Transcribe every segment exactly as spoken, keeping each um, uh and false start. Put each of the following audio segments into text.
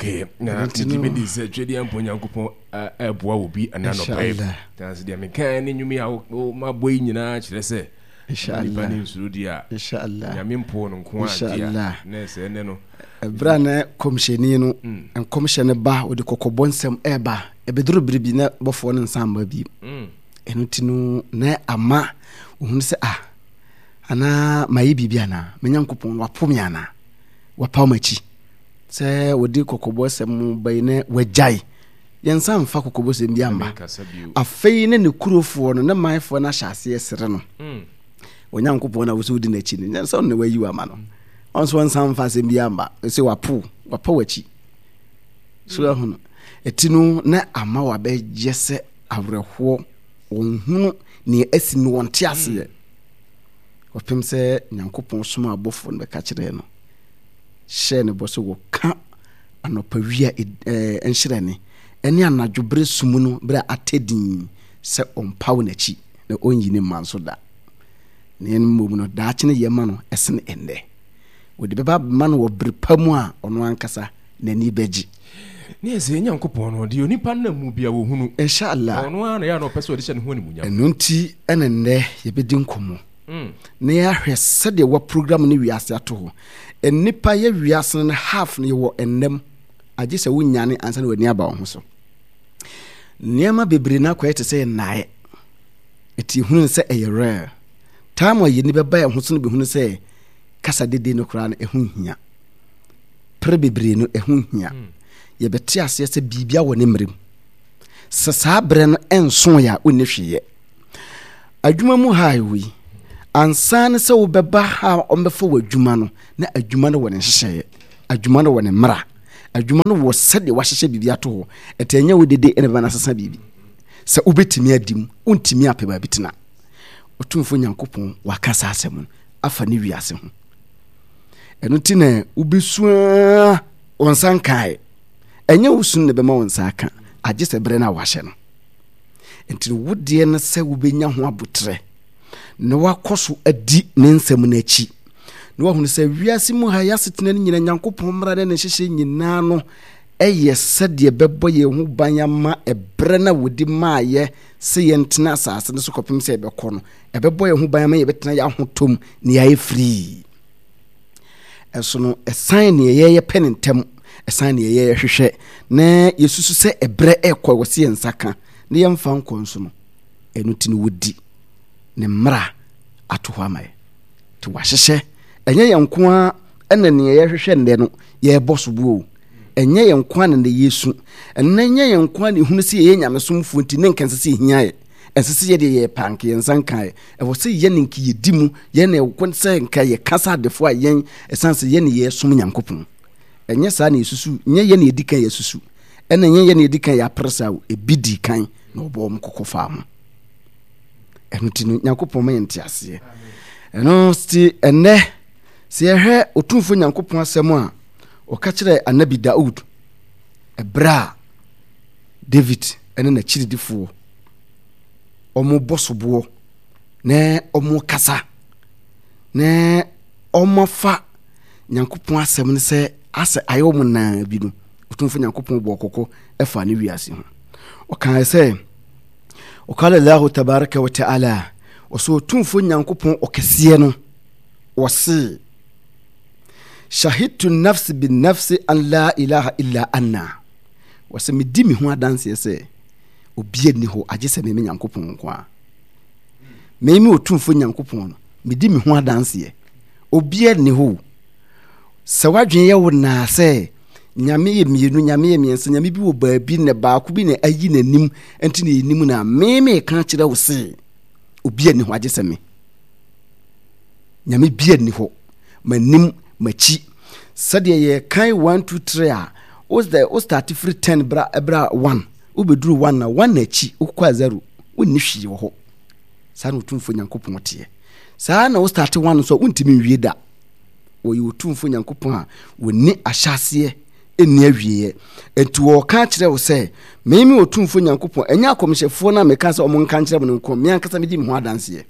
Okay, na tibi di se twedi ampo Nyankopon eboa obi anano pay. That's the American ni nyumi a ma boy nyina kire se. Inshallah. Ni nsuru dia. Inshallah. Nyamempo no nko adia. Na se ne no. Ebra na komsheni no, en komsheni ba odi kokobonsem eba. Ebeduru biribi na bofo no nsamba bi. Mm. Eno tinu na ama ohunu se ah ana mayi bibia na Nyankopon wapom yana. Wapa machi. Se wodi kokobosem bayine wajai. Yensa mfa kokobosem bi amba. Afei ne ne kurofo no na maifo na hyase esere no. Mm. Onyankopon na wosu di na chi ne. Yensa no wayi wa ma no. Onso wansa mfa sem bi amba. Se wapo, wapa wachi. So ahunu. Etinu na ama wabeje se awreho onhunu ne asinu wonte ase. Wapem se Nyankopon soma abofo no be ka kire no. She ne boso wo ka anopawia eh enhirene ene anadwobre sumu no bra atedin se ompaw na chi na onyine manso da ne mmom no da kine yema no esene ende wodi beba man wo brepamu a ono ankasa nani beji ne eze Nyankopon no de onipa na mu bia wo hunu inshallah ono ana ya no pese odi hye ne ho ni munya enunti enende yebedi nkomo mm ne ya hwese de wa program ni wiase ato ho enipa ye wiase ne half ne wo ennem age se wunyane ansa ne wani aba ho so niema bebre na kwete se nae eti hunu se eyere time ye ni beba ho so ne behunu se kasa dede no kra na ehun hia pre bebre no ehun hia hmm. ye beti ase se bibia wo ne mrem se saa bre no enso ya onni hweye adwuma mu haiwi ansan se wo beba ha ombefo wadwuma no na adwuma no wone hyehye adwuma no wone mra adwuma no wo sede wa hyehye bibia to ho etanya wo dede ene bana sasa bibi se ubetimi adim untimi apeba bitina otumfo Nyankopon wakasa asem afa ni wiase ho eno tine ubesua onsan kai enya wusun ne bema wonsa aka age se bre na wahye no enti wodie ne se wobenya ho abotre ne wakoso adi ne nsem na chi ne wahunu se wiase mu ha yasetena nyina Nyankopon mra ne hyehye nyina no eye sede bebo ye hu banyama ebre na wodi maaye se ye ntena asase ne so kopem se ebekọ no ebebo ye hu banyama ye betena ya hotom ne ya free eso no esan ne ye ye penentem esan ne ye ye hwehwe na yesusu se ebre ekọ wose nsaka ne ye mfa nkonso no enu tini wodi ne mra ato ho amaye to wahyehye enye yankoa ene ne ye hwehwe nde no ye bosobuo enye yankoa ne Yesu enye yankoa ne hunu se ye nyamesomfo nti ne nkense se hiaye ensese ye de ye panke yensankae e wo se ye ne nki yedimu ye ne kwonse nka ye kasa defo a yen esanse ye ne ye som Nyankopon enye sa ne Yesusu nye ye ne edikan Yesusu ene nye ye ne edikan ya presa ebidi kan na obo m kokofa ho enutinu Nyankopon ma yente ase eno sti ene se ye hwe otumfo Nyankopon asem a o ka kire anabi Daud ebra David ene na chiridifo omo bosobo ne omo kasa ne omo fa Nyankopon asem ne se ase ayomo na bi no otumfo Nyankopon bo kokko efa ne wiase ho o kan se o kala Allah tabaaraka wa ta'ala o so otumfo Nyankopon okese no o se shahidtu nafsi bin nafsi an la ilaha illa anna o se mi di mi ho adanse se obie ni ho age se me Nyankopon kwa me mi otumfo Nyankopon no mi di mi ho adanse obie ni ho se wadwen ye wo na se nyame ye mienu nyame ye miense nyame bi wo baabi ne baako bi ne ayi nanim enti ne nim na me me ka kire wo se obie ni ho age se me nyame bie ni ho manim machi sade ye kan one two three a was the o start free ten bra bra one ubeduru one na one na chi ukwa zero wonni hwie wo ho sa na otumfo Nyankopon tie sa na o start one so untimi wie da o yi otumfo Nyankopon a wonni ahyase eni awie entu o ka kire wo se memi otumfo Nyankopon enya akomhyefo na meka se o mon ka kire mo nko me ankasa me di me ho adanse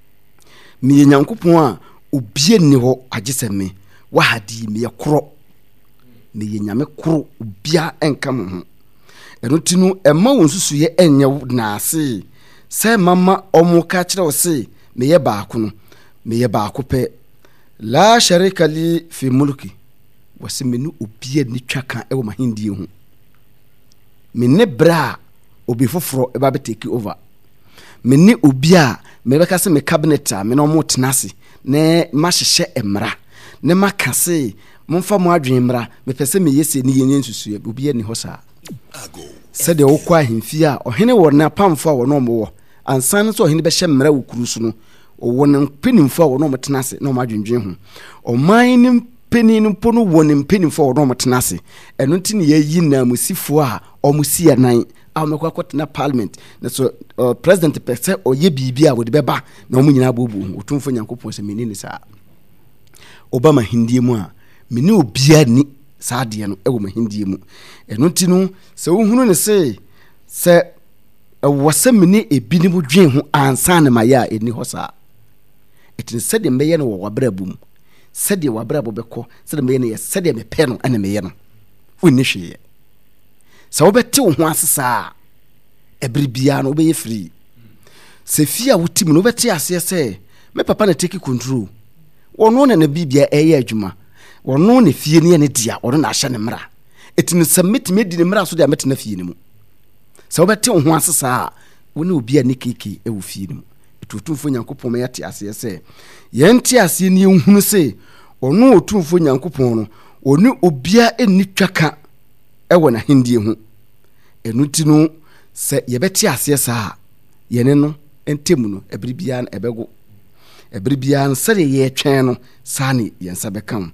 me Nyankopon a obie ni ho age se me wa hadi me kro na ye nyame koro obia enka mo ho eno ti no ema won susu ye enye na ase se mama omo ka kire wo se me ye baako no me ye baako pe la sharika li fi mulki wase me ni obia ni twaka e wo mahindie ho me ne bra obi foforo e ba be take over me ni obia me be ka se me cabinet a me no mo tenase ne ma hyehye emra ne ma ka se momfa mo adwen mra me pese me yese ni yenye nsusu obia ni ho sa sede wo kwa hemfi a ohene wo na pamfo a wo no mo wo ansan so ohene be hye mra wo kurusu no wo ne penimfo a wo no mo tenase no mo adwendwen ho oman ni peninu pono wo ne penimfo a wo no mo tenase eno nti ne yayi na musifo a omusi anan a me kwa kwatena parliament na so uh, president pese oye bibia wo de beba na omu nyina bobu otumfo nyankopon se menini sa obama hindie mu a meni obia ni saade no ewo mahindie mu eno nti no se wo hunu ne se se wose meni ebi ni mu dwen ho ansa ne maya eni ho sa etin se de meye no wo wabrabum se de wabrabo beko se de meye ne se de mepe no ane meye no wonni hweye se wo bete wo ho asesa ebribia no obeye free se fia wutim no bete ase se me papa na take control wono na na bibia eye adwuma wono ne fie ne ne dia wono na ahye ne mra etini submit me di ne mra so dia mete na fie ne mu se wo bete wo ho asesa woni obi a ne keke e wo fie ne mu etutumfo nyankopon me yate ase se yenti ase ne nhunu se wono otumfo nyankopon no oni obia eni twaka e wo na hindie ho enu ti no se yebete ase sa yene no entemu no ebribia na ebego ebribia na sare ye twen no sane yensa bekam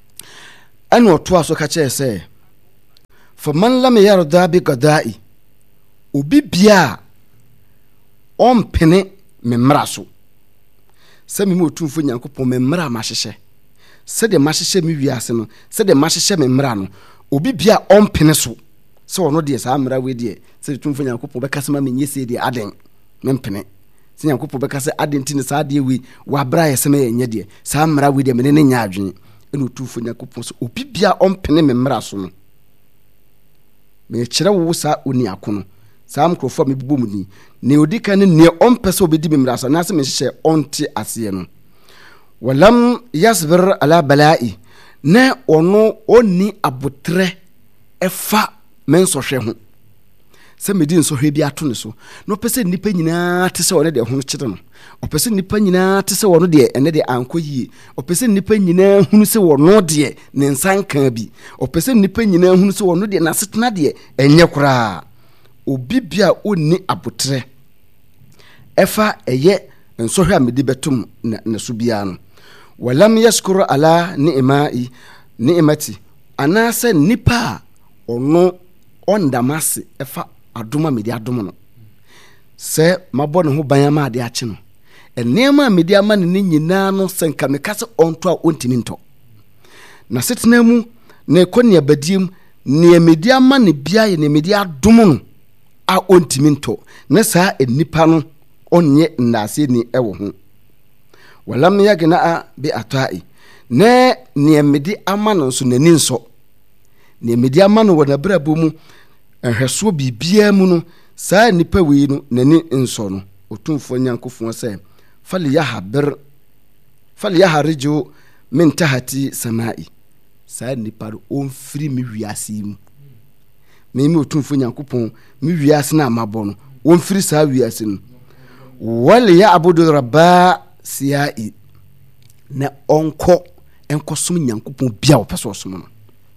anu oto aso ka che se for man lam yarda bi qada'i obi bia on pene me mraso se mi motumfo nyankopon me mra ma hyehye se de ma hyehye mi wiase no se de ma hyehye me mra no obi bia on pene so se wono de sa mra we de se tumfo nyankopon be kasema me nyese de aden me mpene se nyankopon be kase aden ti ne sa de we wa bra ye se me nye de sa mra we de me ne nya adwen enu tumfo nyankopon so obi bia on pene me mra so no me kire wo sa oni akono sa mkrofo me bibo mu ni ne odika ne ne on pese obedi me mra so na se me hye onte ase no walam yasbir ala bala'i ne ono oni abotre efa menso hwe ho se medi nso hwe bi ato ne so no pese nipa nyina te se wona de ho kyete no opese nipa nyina te se wono de ene de ankoyie opese nipa nyina hunu se wono de ne nsanka bi opese nipa nyina hunu se wono de na setena de enye kura obi bia oni abotre efa eye nso hwe amedi betum na so bia no walam yashkuru ala ni'ma'i ni'mati anase nipa ono ondamase efa adoma medi adoma no se mabo ne ho banyama ade ache no enema medi ama ne nyina no senka mekase onto a ontimi nto na setena mu na ekonia badiem ne medi ama ne bia ye ne medi adoma no a ontimi nto na saa enipa no onye ndase ni ewo ho walam yagna bi atai ne ne medi ama no so nani nso ne medi ama no wona brabo mu ehweso bibia mu no saa nipa wi no nani nso no otumfo nyankofo se fali yahabir fali yahariju min tahati samai saa nipa ro onfiri mi wiase mu me mi otumfo nyankopon mi wiase na amabo no onfiri saa wiase no wal ya abudu rabba siai na onko enko som nyankopon bia wo pese osom no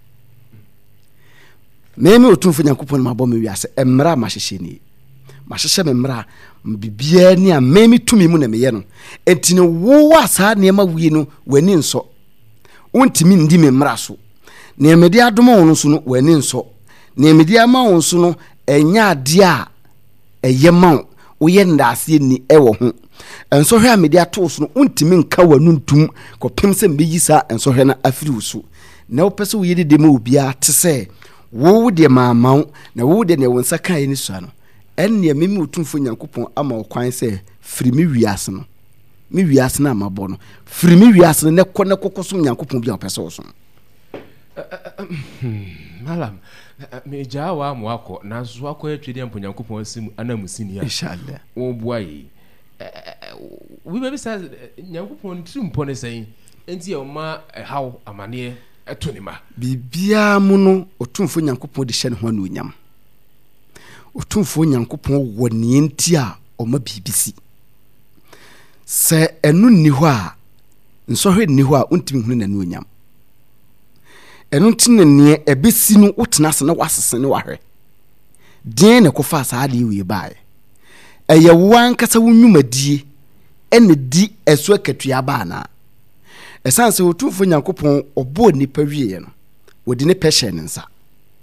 meme otumfo nyankopon mabɔ me wiase emra ma hyehye ni ma hyehye me mra bibia ni a meme tumi mu na meye no entine wo asa ne ma wie no wani nso wontimi ndi me mra so ne mede adoma wo no so no wani nso ne mede ama wo so no enya ade a eye ma wo ye ndase ni ewo ho enso hwe amede ato so no untimi nka wanu ntum kopem se mbeyisa enso hwe na afiri usu na opese wo yede dem obia tese wo de mama na wo de ne wonsa kan ni so no enne memi otumfo nyankopon ama okwan se firi mi wiase no mi wiase na mabɔ no firi mi wiase no ne kɔ ne kokosom nyankopon bia opese wo so malam me jawa mu akọ na so akọ atwede ampo Nyankopɔn asim anamusini ya inshallah wo boai we be say Nyankopɔn trimpo ne sɛn enti e ma haw amane eto ne ma bibia mu no otumfo Nyankopɔn de hyɛ ne ho anuonyam otumfo Nyankopɔn wɔ ne enti a o ma bibisi sɛ enu ni hɔ a nsɔhwe ni hɔ a untimi hunu na anuonyam enu tine ne ebesi no wotena se na wasese ne wahwe den ne kofa saa de wie bae eye wan kasa wunwumadie ene di esu akatua ba na esanse otumfo Nyankopɔn obo nipa wie no wodi ne pɛhye ne nsa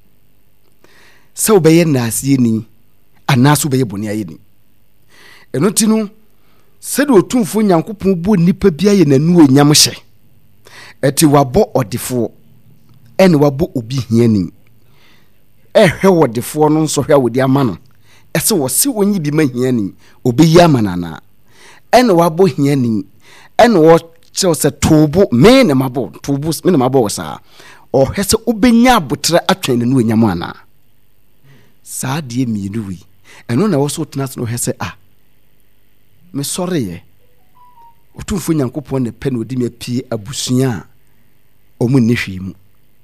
sɛ obɛyɛ nasie ni anaso bɛyɛ boni aye ni enu tinu sɛ de otumfo Nyankopɔn bo nipa bia ye nanu onyam hye eti wabɔ odefo ene wabɔ obi hiani ehwe wodefo no nso hwe wodi ama no ese wo se wonyi bi ma hiani obi yi ama nana ene wabɔ hiani ene wo kyerɛ sɛ tobo me ne mabɔ tobo me ne mabɔ saa o hwe sɛ obenya abotre atwen nanu onyam ana saa de mienu wi eno na wo so tena se no hwe sɛ ah me sɔre ye otumfo Nyankopɔn ne pɛ na odi me pie abusua omu ne hwe mu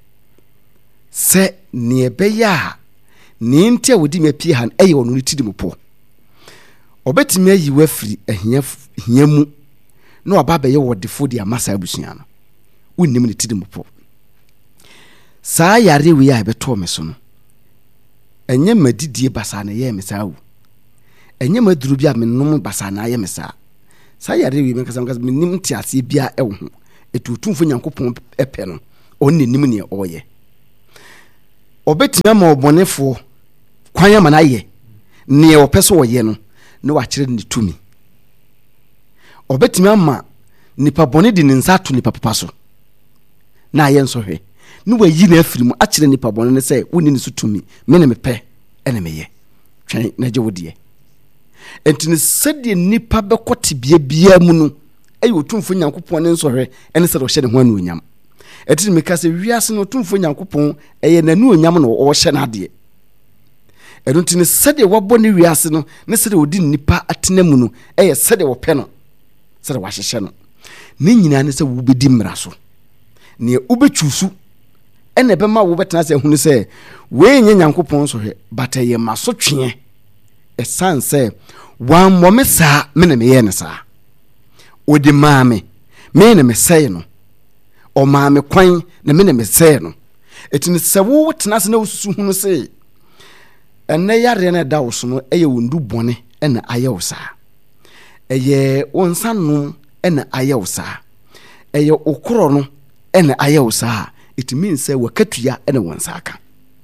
sɛ ne beya ne ntia wodi me pie han eye wono tidi mu po obetimi ayi wafiri ahia hia mu na oba beye wodefo di amasa abusua no wonnim ne tidi mu po saa yare wi ya beto me so no enye madidie basa na ye me saa wu enye maduru bia me nom basa na ye me saa saa yare wi me kasa me kasa me nim tiase bia ewo ho etutumfo Nyankopɔn epe no onni nim ne oye obetimi ma obonefo kwanya ma na ye ne opeso oye no ne wa kire ne tumi obetimi ma nipa bone di ne nsa to nipa papa so na ye nso hwe ne wa yi na afiri mu a kire nipa bone ne se woni ne so tumi me ne mepe ene meye twen na je wodie entini sede nipa bekote bia bia mu no ayi otumfo Nyankopɔn ne nso hwe ene se do hye ne ho anuonyam etini mekase wiase no tumfo Nyankopɔn eye nanu onyam no o hye na de eruntini sede wabɔ ne wiase no ne sede odi nipa atena mu no eye sede wo pɛ no sede wa hyehye no ne nyina ne se wo bedi mmra so ne ubetwusu ene be ma wo betena se hunu se we nye Nyankopɔn so hwe bataye maso twe esan se wan mo me saa me ne me ye ne saa odi maame me ne me sey no o maame kwan na me ne me sey no etini se wo tena se na ususu hunu se enne yare na da wo so no eye wondu bone ena aye wo saa eye wonsa no ena aye wo saa eye okoro no ena aye wo saa it means say wakatua ena wonsa aka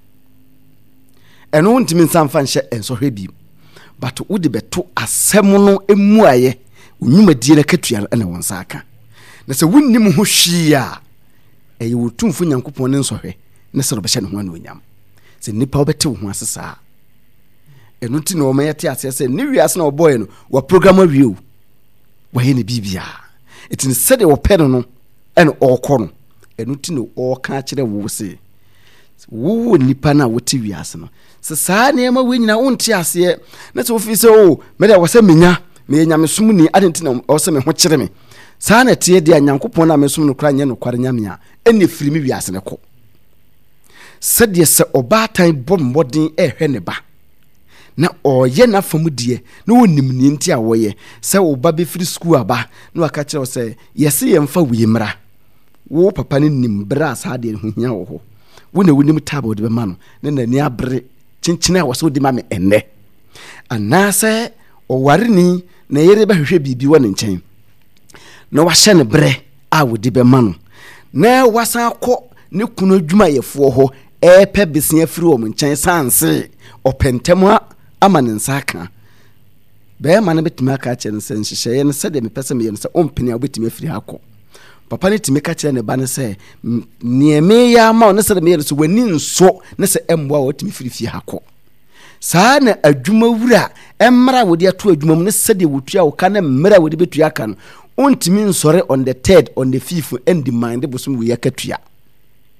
eno ntimi nsamfa nhye enso hwebi but wo de beto asem no emu aye onwumadie na katua ena wonsa aka na se wunnim ho hwia eye wotumfo Nyankopɔn ne nsohwe ne se robɛhyɛ ne ho anuonyam se nipa obɛte wo ho asesa eno ti na o mayete ase se ne wiase na oboy no wa program awie wa he ne bibia etini sede wo pɛ no no ene okɔ no eno ti na o ka kyerɛ wo se wo nipa na wo ti wiase no se saa ne ma we nyina wo nte ase na se wo fi se o me da wo se menya me nyame som ni adenti na o se me ho kyerɛ me saa na tie de Nyankopɔn na me som no kra nya no kware nyame a ene firi me wiase ne kɔ sede se obaatan bom modern ehwe ne ba na oye na famudie na wonim ni nti a woye se wo ba be firi school aba na waka kire wo se yese ye mfa wiemra wo papa ne nim bra sa de ho hia wo ho wo na wonim taba de be ma no na nani abre chinchina wo so de ma me enne anase o warni na yere ba hwehwe bibi wo ne nchen na wa hye ne bre a wo de be ma no na wasan akɔ ne kunu adwuma yefo ho epe besia firi wo nchen sanse opentema ama ne nsa aka be ma na betimi aka kye ne sen hyehyɛ ne sɛ de me pese me ye ne sɛ ompeni a betimi afiri akɔ papa ne timi ka kye ne ba ne sɛ ne me ya ma ne sɛ de me ye ne so wani nso ne sɛ emboa wo timi firi fie akɔ saa na adwuma wura emra wo de ato adwuma mu ne sɛ de wotua wo ka na mra wo de betua aka no ontimi nsɔre on the third on the fifth and demand bosom wo yakatua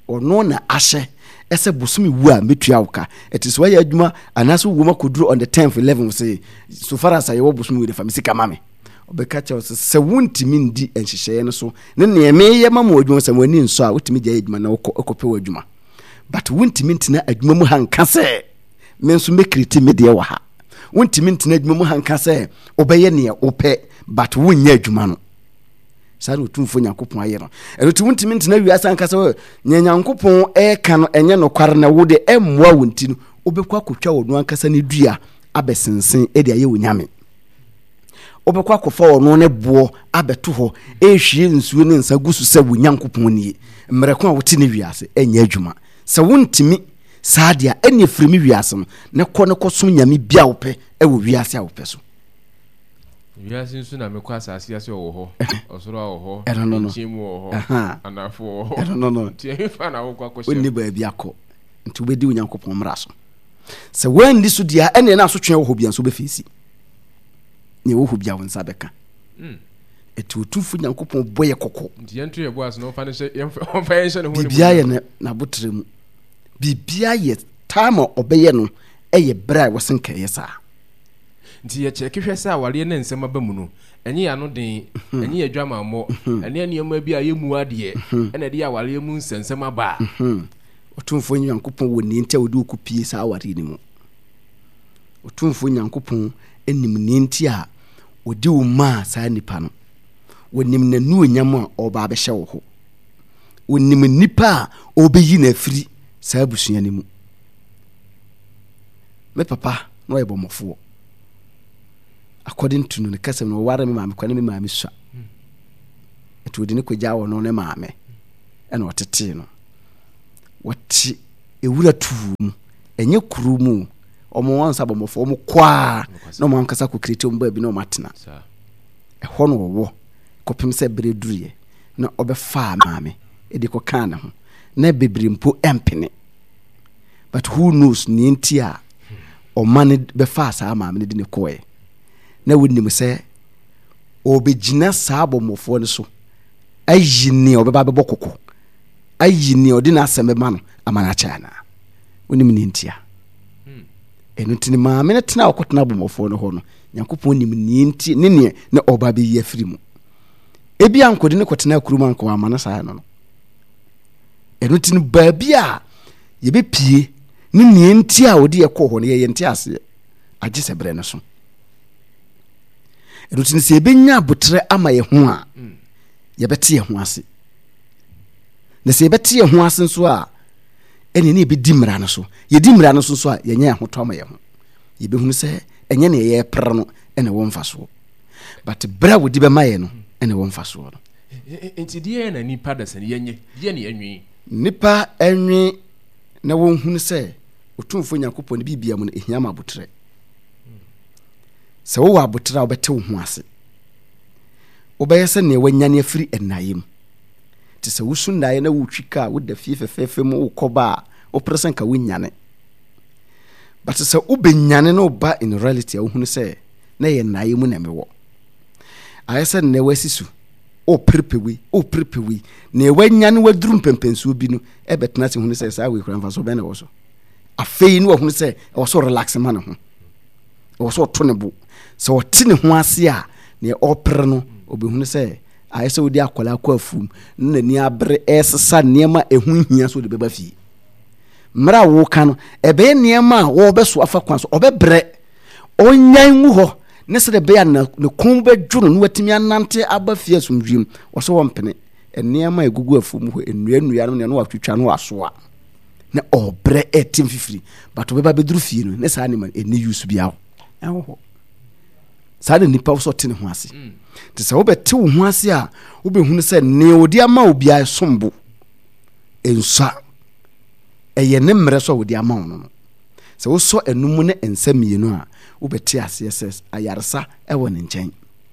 ɔno na ahyɛ ɛsɛ bosomi wu a metua woka ɛti so wayɛ adwuma anaso wo ma koduro on the tenth eleventh say so far as I wo bosomi wu de fa me sika mame obeka cha so sɛ wontimi ndi enhyehyɛ no so ne ne me yɛ ma mo adwuma sɛ mo ani nso a wotimi gya adwuma na wokɔpɛ wo adwuma but wontimi ntina adwuma mu hanka sɛ me nso me kriti me de wɔ ha wontimi ntina adwuma mu hanka sɛ obɛyɛ ne wopɛ but wonnya adwuma no saa no tumfo nyankopɔn ayɛ no ɛno ti wontimi ntina wiasa hanka sɛ nya nyankopɔn ɛka no ɛnyɛ no kware na wo de ɛmmoa wo nti no obɛkɔ akotwa wo no ankasa ne dua abɛsensen ɛde ayɛ wo nyame obɛkɔ akɔfa wo no ne boɔ abɛto hɔ ɛhwie nsuo ne nsa gusu sɛ wo nyankopɔn nie mmerɛko a wote ne wiase ɛnyɛ adwuma sɛ wontimi saa dia ɛne firimi wiase no ne kɔ ne kɔsom nyame bia wo pɛ ɛwɔ wiase a wo pɛ so wiase nso na mekɔ asase ase wɔ hɔ ɔsoro wɔ hɔ nchimu wɔ hɔ anafo wɔ hɔ no no tie fa na wo kɔ akɔhyɛ onni ba bia kɔ nti wobɛdi wo nyankopɔn mmara so sɛ wandi so dia ɛne na so twe wɔ hɔ bia nso bɛfisi ne wo hɔ bia wo nsa bɛka mm ɛti otumfo nyankopɔn bɔyɛ kɔkɔ nti yɛnto yɛ boas no fa ne hyɛ yɛmfa yɛnhyɛ ne ho ne bibia yɛ na botre mu bibia yɛ time a ɔbɛyɛ no ɛyɛ bra a wɔsen kɛyɛ saa nti yɛ kyɛ kehwɛ sɛ awale ne nsɛm aba mu no ɛnyɛ ya no den ɛnyɛ yɛ dwama mmɔ ɛne nneɛma bi a yɛmu adeɛ ɛna de awale mu nsɛnsɛm aba otumfo nyankopɔn wɔ ne nti a wɔde okupie saa aware ne mu otumfo nyankopɔn anim ne nti a wɔde wo ma saa nipa no wɔnim nanu onyam a ɔba abɛhyɛ wo ho wɔnim nipa a ɔbɛyi na afiri saa busua ne mu me papa no yɛ bɔmɔfoɔ according to no kasem no ware me maame kwane me maame sua eto de ne kogya wo no ne maame ɛna ɔtete no wɔte ewura tuwu mu enye kuru mu ɔmo wansa bɔmɔfoɔ ɔmo kwa na ɔmo ankasa ko kreti ɔmo ba bi na ɔmo atena ɛhɔ no wɔwɔ kɔpem sɛ bere duruye na ɔbɛfa maame edi kɔ kan ne ho na bebre mpo empene but who knows ni ntia ɔma ne bɛfa saa maame ne di ne kɔɛ na wonim sɛ obɛgyina saa bɔmɔfoɔ no so ayi ne ɔbɛba bɛbɔ kokɔ ayi ne ɔde na asɛm bɛma no amana kyana wonim ne ntia ɛno tini maame ne tena ɔkɔtena bɔmɔfoɔ no hɔ no nyankopɔn nim ne ntia ne ne na ɔba bɛyi afiri mu ebi ankɔde ne kɔtena kurum ankɔ amana saa no no ɛno tini baabi a yɛbɛpie ne ne ntia a ɔde yɛkɔ hɔ no yɛyɛ ntia ase agye sɛ brɛ no so ɛno tini sɛ yɛbɛnya abotrɛ ama yɛ ho a yɛbɛte yɛ ho ase na sɛ yɛbɛte yɛ ho ase nso a ɛne ne yɛbɛdi mmara no so yɛdi mmara no so nso a yɛnyɛ ho tɔ ama yɛ ho yɛbɛhunu sɛ ɛnyɛ ne yɛyɛ prɛ no ɛne wɔ mfa soɔ but brɛ a wɔdi bɛma yɛ no ɛne wɔ mfa soɔ no nti deɛ na nipa da sɛ yɛnyɛ deɛ ne yɛnwi nipa ɛnwi na wɔnhunu sɛ otumfo nyankopɔn ne bibia mu no ehia ma abotrɛ sɛ wo wɔ abotrɛ a wobɛte wo ho ase wobɛyɛ sɛ ne wanyane afiri ɛnayɛ mu te sɛ wosu nnaeɛ na wotwi ka a woda fie fɛfɛɛfɛ mu wokɔba a wopere sɛ nka wonyane but sɛ wobɛnyane na woba in reality a wohunu sɛ na yɛ nnaeɛ mu na mewɔ ayɛ sɛ nnɛ wasi so operepewi operepewi na wanyane waduru mpɛmpɛnsuo bi no ɛbɛtena sɛ hunu sɛ saa wei kora mfa so bɛne wɔ so afei ne wahunu sɛ ɛwɔ so relax ma ne ho ɛwɔ so ɔto ne bo sɛ ɔte ne ho ase a ne ɔpere no obɛhunu sɛ ayɛ sɛ wodi akɔla akɔ afum na ni abere ɛsesa nneɛma ɛho hia so de bɛba fie mmara wo ka no ɛbɛyɛ nneɛma a wɔbɛso afa kwan so ɔbɛbrɛ ɔnyan mu hɔ ne sɛ de bɛyɛ na ne kon bɛdwo no no watimi anante aba fie asomdwiem wɔso wɔmpene nneɛma egugu afum hɔ nnua nnua no ne no watwitwa no asoa na ɔbrɛ ɛtim fifiri but ɔbɛba bɛduru fie no ne saa ne man ɛne use biawo ɛho hɔ saa de nipa wo so te ne ho ase te sɛ wobɛte wo ho ase a wobɛhunu sɛ ne odi ama obi a sombo ensa ɛyɛ ne mmerɛ so wodi ama wo no sɛ wosɔ enum ne ensa mienu a wobɛte ase sɛ ayaresa ɛwɔ ne nkyɛn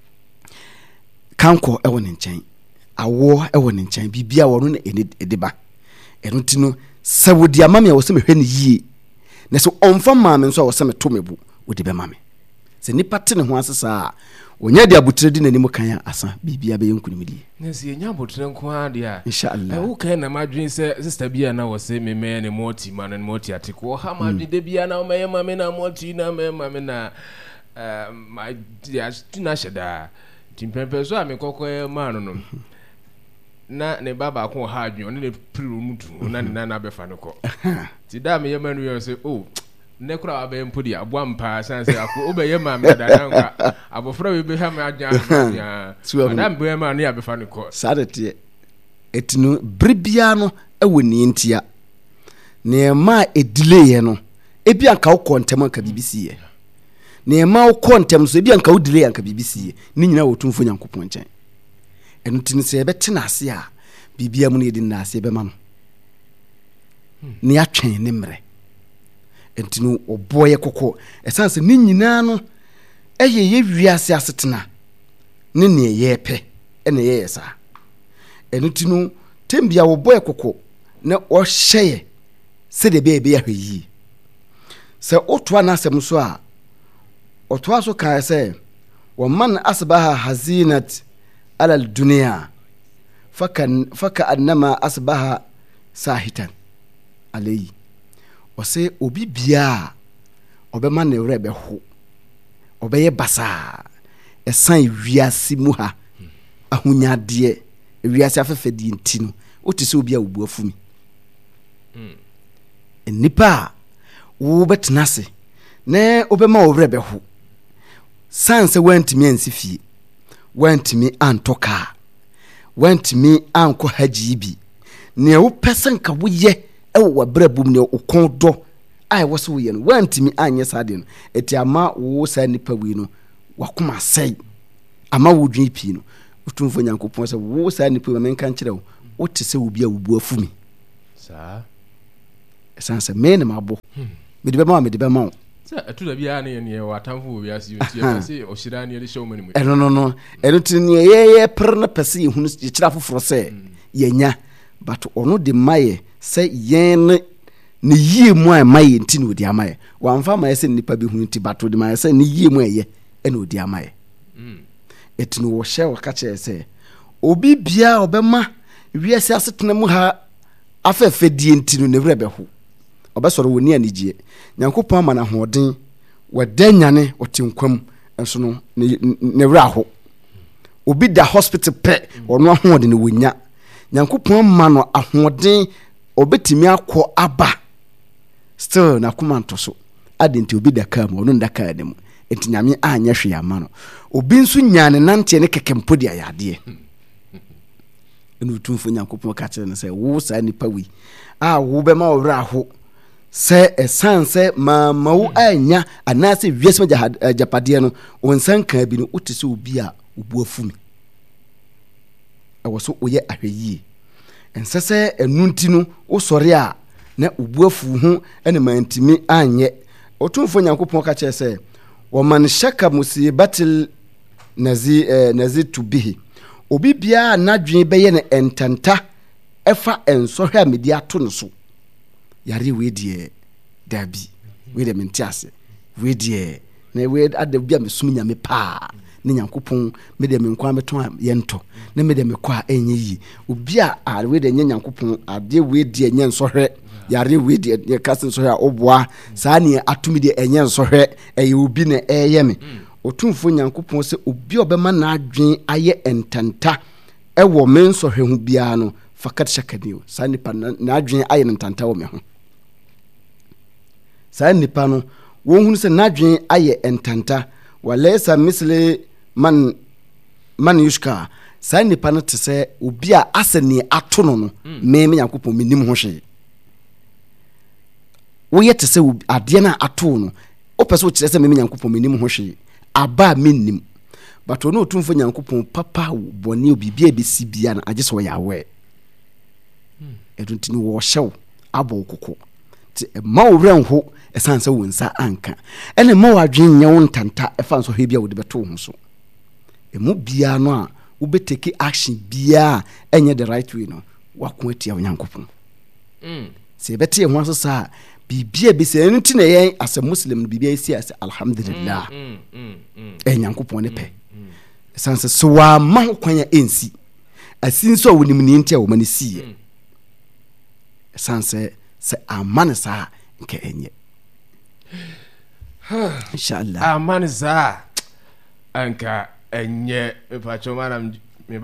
kanko ɛwɔ ne nkyɛn awo ɛwɔ ne nkyɛn bibia wɔ no na ediba ɛno ti no sɛ wodi ama me a wɔ sɛ mehwɛ ne yie na sɛ ɔmfa maame nso a wɔ sɛ me to me bu wodi bɛ maame se nipa tene ho asesa onya de abotire di nanim kan asa bibia be yenkunimdi nesi enya abotire nko adia inshallah e wo kan na madwen se sister bia na wo se meme ne moti man ne moti atiko ha madwen de bia na meye mame na moti na meme mame na eh my dia tuna sheda timpempe so amekokọ ma no no na ne baba ko ha adwen ne priru mutu na ne na na befa ne ko ti da me yema no yo se oh ne kura abe mpodi aboa mpa sanse ako obeye ma me da na nka abofra we be ha me agya ya madam be ma ne abefa ne ko sadete etinu bribia no ewoni ntia ne ma edile ye no ebi anka wo kontem anka bibisi ye ne ma wo kontem so ebi anka wo delay anka bibisi ye ni nyina wo tumfo nyankopon nchen enu tin se ebete na ase a bibia mu ne yedi na ase be ma no ne atwen ne mre entinu oboye kokko esanse ni nyina no eye ye wiase asetena ne ne ye pe ene ye yesa enu tinu tembia oboye kokko ne o hyeye se de be be ya hweyi se otwa na asem so a otwa so ka se wa man asbaha hazinat ala aldunya fakan faka annama asbaha sahitan alayhi wase obi bia obema ne wre be ho obeye basa esan wiase mu ha ahunyade wiase afefedi ntino otise obi a obu afumi mm nipa wo betnase ne obema wre be ho sanse wantimi ansifie wantimi antoka wantimi anko haji bi ne wo pesen ka woye ewo wabrabum ne okondo ai wose wo ye no wantimi anye sade no eti ama wo sa nipa wi no wakoma sei ama wo dwen pi no utumfo nyankopon se wo sa nipa ma menka nkire wo wote se wo bia wo bu afumi sa sanse me ne mabo me de be ma me de be ma sa atu da bia ne ne watamfo wo bia si yoti pese o shira ne le show mani mu e no no no e no tin ye ye per na pese ye hunu ye kira foforo se yenya but ono de maye se yen ne yie mu a maye nti no di amaye wamfa maye se nipa bi hunu ti bato de maye se ne yie mu eye e no di amaye mm etino wo hye wo ka che se obi bia obema wiase asetena mu ha afefe die nti no ne wre be ho obesoro woni anigye nyankopon ama na hoden wadanyane otinkwam enso no ne wre aho obi da hospital pe ono ahoden ne wonya nyankopon ma no ahoden obetimi akọ aba still na komanto so adenti obi da ka mu ono ndaka dem enti nyame anya hwe ama no obi nso nyane nante ne kekempo dia yade enu tumfo nyankopon ka kire ne se wo sa nipa wi a wo be ma owra ho se esanse ma mawo anya anase wiase ma japade no onsan ka bi no utise obi a obu afumi awo so oye ahweyi ensese enunti no osore a na obu afu ho ene mantimi anye otumfo nyankopon ka kire se wa man shaka musibatil nazi eh, nazi tubihi obi bia nadwen beye ne entanta efa ensohwe amedi ato no so yare we die dabi we de mentiase we die na we ade bia mesum nyame pa ne nyankopon me de menkwa meton yento ne me de mekwa enye yi obi a we de nyankopon ade we die enye nsohwe yare we die ye kasen sohwe a oboa saa ne atumi de enye nsohwe eye obi ne eye me otumfo nyankopon se obi obema na adwen aye entanta ewo men sohwe hu bia no fakat shakaniyo saa nipa na adwen aye entanta wo me ho saa nipa no won hunu se na adwen aye entanta walaysa misli man man yushka saa nipa no te se obi a asani ato no no me me nyankopon menim ho hwe wo ye te se ade na ato no opese wo kire se me me nyankopon menim ho hwe aba minnim but ono otumfo nyankopon papa boni obi bia be sibia na agye so ya we eduntini wo hyew abo kokko ti ma owran ho esanse wonsa anka ene ma wadwen nya won tanta efa so he bia wo de beto ho so emu bia no a wo betake action bia enye the right way no wako atia nyankopon mm se beti e ho so sa bibia bi se nti na yen as a muslim no bibia isi as alhamdulillah mm mm mm e nyankopon ne pe sanse so wa ma ho kwanya ensi asin so wonim ni ntia wo mani sie sanse se amane sa nke enye inshallah amane sa anka enye pacho manam